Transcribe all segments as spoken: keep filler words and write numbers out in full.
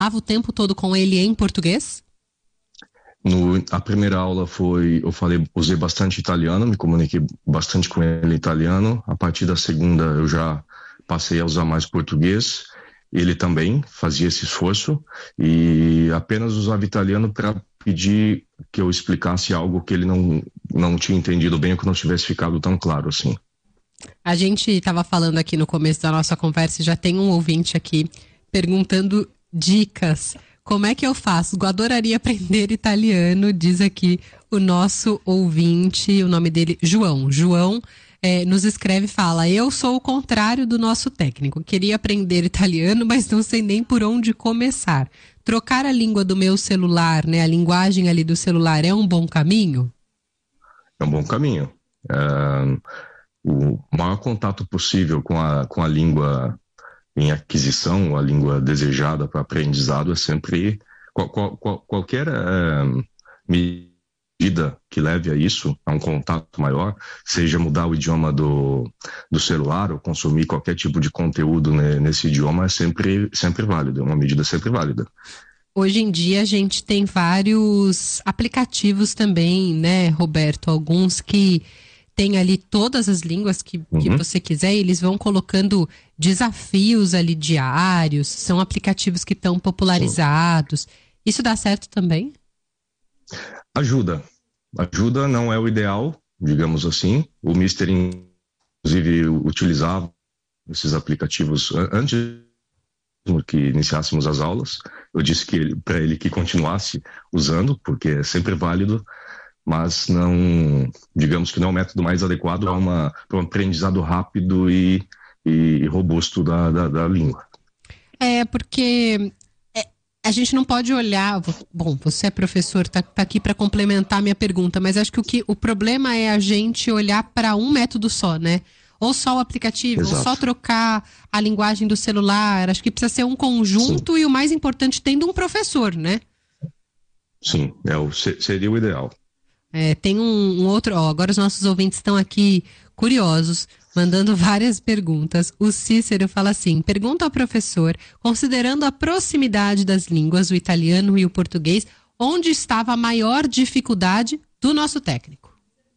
estava o tempo todo com ele em português? No, a primeira aula foi, eu falei, usei bastante italiano, me comuniquei bastante com ele em italiano. A partir da segunda eu já passei a usar mais português. Ele também fazia esse esforço e apenas usava italiano para pedir que eu explicasse algo que ele não, não tinha entendido bem ou que não tivesse ficado tão claro assim. A gente estava falando aqui no começo da nossa conversa e já tem um ouvinte aqui perguntando dicas. Como é que eu faço? Eu adoraria aprender italiano, diz aqui o nosso ouvinte, o nome dele, João. João é, nos escreve e fala: eu sou o contrário do nosso técnico. Queria aprender italiano, mas não sei nem por onde começar. Trocar a língua do meu celular, né, a linguagem ali do celular, é um bom caminho? É um bom caminho. É, o maior contato possível com a, com a língua em aquisição, a língua desejada para aprendizado é sempre qual, qual, qualquer é, medida que leve a isso, a um contato maior, seja mudar o idioma do, do celular ou consumir qualquer tipo de conteúdo né, nesse idioma, é sempre, sempre válido, é uma medida sempre válida. Hoje em dia a gente tem vários aplicativos também, né, Roberto? Alguns que tem ali todas as línguas que, uhum. que você quiser, e eles vão colocando desafios ali diários, são aplicativos que estão popularizados. Sim. Isso dá certo também? Ajuda. Ajuda, não é o ideal, digamos assim. O mister inclusive, utilizava esses aplicativos antes que iniciássemos as aulas. Eu disse que para ele que continuasse usando, porque é sempre válido, mas não, digamos que não é o método mais adequado a uma, para um aprendizado rápido e, e robusto da, da, da língua. É, porque é, a gente não pode olhar... Bom, você é professor, está tá aqui para complementar a minha pergunta, mas acho que o, que o problema é a gente olhar para um método só, né? Ou só o aplicativo, Exato. Ou só trocar a linguagem do celular. Acho que precisa ser um conjunto. Sim. E o mais importante, tendo um professor, né? Sim, é o, seria o ideal. É, tem um, um outro, ó, agora os nossos ouvintes estão aqui curiosos, mandando várias perguntas. O Cícero fala assim: pergunta ao professor, considerando a proximidade das línguas, o italiano e o português, onde estava a maior dificuldade do nosso técnico?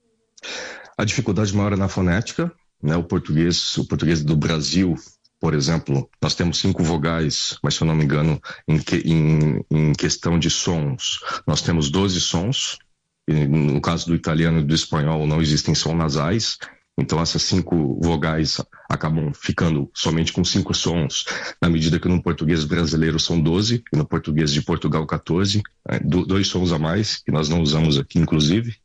A dificuldade maior é na fonética, né? O português, o português do Brasil, por exemplo, nós temos cinco vogais, mas se eu não me engano, em, que, em, em questão de sons, nós temos doze sons. No caso do italiano e do espanhol não existem sons nasais, então essas cinco vogais acabam ficando somente com cinco sons, na medida que no português brasileiro são doze, e no português de Portugal catorze, dois sons a mais, que nós não usamos aqui inclusive.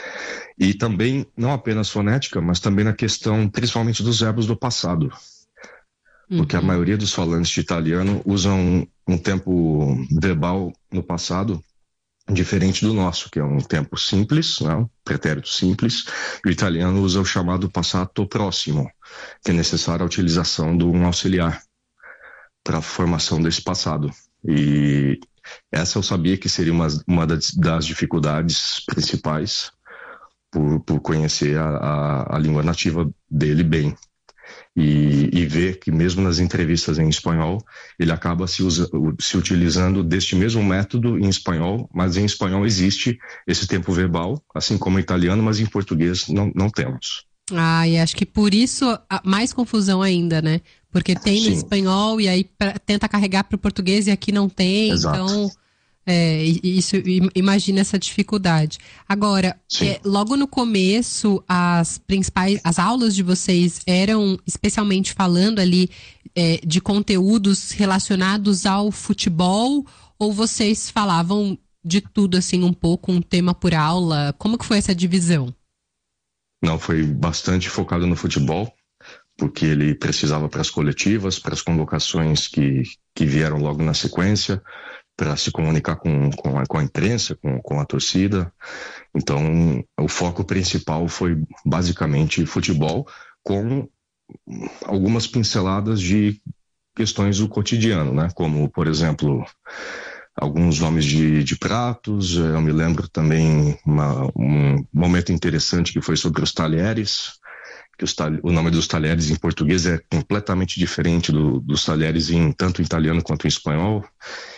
E também, não apenas fonética, mas também na questão principalmente dos verbos do passado. Porque uhum. a maioria dos falantes de italiano usam um tempo verbal no passado diferente do nosso, que é um tempo simples, né? Um pretérito simples, e o italiano usa o chamado passato próximo, que é necessária a utilização de um auxiliar para a formação desse passado. E essa eu sabia que seria uma, uma das, das dificuldades principais por, por conhecer a, a, a língua nativa dele bem. E, e ver que mesmo nas entrevistas em espanhol, ele acaba se, usa, se utilizando deste mesmo método em espanhol, mas em espanhol existe esse tempo verbal, assim como em italiano, mas em português não, não temos. Ah, e acho que por isso mais confusão ainda, né? Porque tem no Sim. espanhol e aí pra, tenta carregar para o português e aqui não tem, Exato. Então... É, isso, imagina essa dificuldade. Agora, é, logo no começo, as principais, as aulas de vocês eram especialmente falando ali é, de conteúdos relacionados ao futebol, ou vocês falavam de tudo assim um pouco, um tema por aula? Como que foi essa divisão? Não, foi bastante focado no futebol, porque ele precisava para as coletivas, para as convocações que, que vieram logo na sequência, para se comunicar com, com, a, com a imprensa, com, com a torcida. Então, o foco principal foi basicamente futebol, com algumas pinceladas de questões do cotidiano, né? Como, por exemplo, alguns nomes de, de pratos. Eu me lembro também uma, um momento interessante que foi sobre os talheres, que os tal, o nome dos talheres em português é completamente diferente do, dos talheres em tanto em italiano quanto em espanhol.